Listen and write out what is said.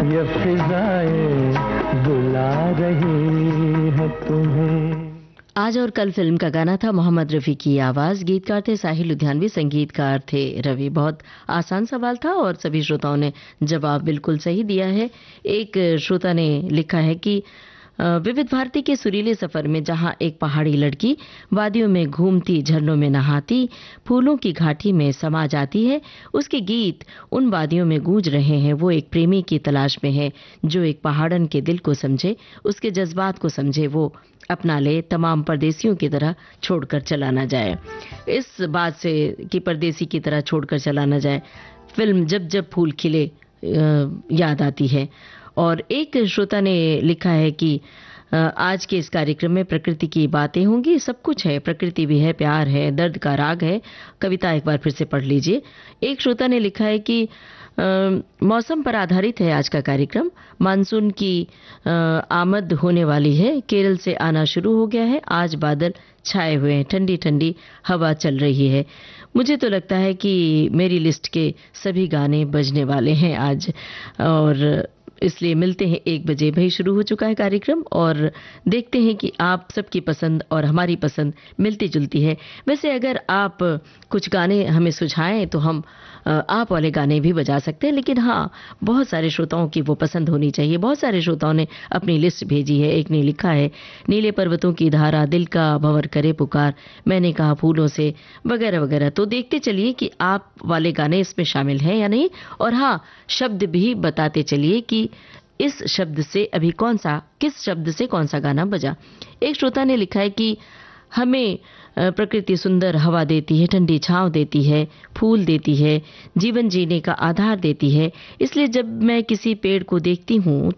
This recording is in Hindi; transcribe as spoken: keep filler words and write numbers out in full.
ये फिजाएं बुला रही है तुम्हें। आज और कल फिल्म का गाना था, मोहम्मद रफ़ी की आवाज़, गीतकार थे साहिल लुधियानवी, संगीतकार थे रवि। बहुत आसान सवाल था और सभी श्रोताओं ने जवाब बिल्कुल सही दिया है। एक श्रोता ने लिखा है कि विविध भारती के सुरीले सफर में जहां एक पहाड़ी लड़की वादियों में घूमती, झरनों में नहाती, फूलों की घाटी में समा जाती है, उसके गीत उन वादियों में गूंज रहे हैं। वो एक प्रेमी की तलाश में है जो एक पहाड़न के दिल को समझे, उसके जज्बात को समझे, वो अपना ले, तमाम परदेसियों की तरह छोड़कर चला ना जाए। इस बात से कि परदेसी की तरह छोड़कर चला ना जाए, फिल्म जब जब फूल खिले याद आती है। और एक श्रोता ने लिखा है कि आज के इस कार्यक्रम में प्रकृति की बातें होंगी, सब कुछ है, प्रकृति भी है, प्यार है, दर्द का राग है। कविता एक बार फिर से पढ़ लीजिए। एक श्रोता ने लिखा है कि आ, मौसम पर आधारित है आज का कार्यक्रम। मानसून की आ, आमद होने वाली है, केरल से आना शुरू हो गया है। आज बादल छाए हुए हैं, ठंडी ठंडी हवा चल रही है। मुझे तो लगता है कि मेरी लिस्ट के सभी गाने बजने वाले हैं आज, और इसलिए मिलते हैं एक बजे। भाई शुरू हो चुका है कार्यक्रम और देखते हैं कि आप सबकी पसंद और हमारी पसंद मिलती जुलती है। वैसे अगर आप कुछ गाने हमें सुझाएं तो हम आप वाले गाने भी बजा सकते हैं, लेकिन हाँ, बहुत सारे श्रोताओं की वो पसंद होनी चाहिए। बहुत सारे श्रोताओं ने अपनी लिस्ट भेजी है। एक ने लिखा है, नीले पर्वतों की धारा, दिल का भंवर करे पुकार, मैंने कहा फूलों से, वगैरह वगैरह। तो देखते चलिए कि आप वाले गाने इसमें शामिल हैं या नहीं। और हाँ, शब्द भी बताते चलिए कि इस शब्द से अभी कौन सा, किस शब्द से कौन सा गाना बजा। एक श्रोता ने लिखा है कि हमें प्रकृति सुंदर हवा देती है, ठंडी छांव देती है, फूल देती है, जीवन जीने का आधार देती है। इसलिए जब मैं किसी पेड़ को देखती हूँ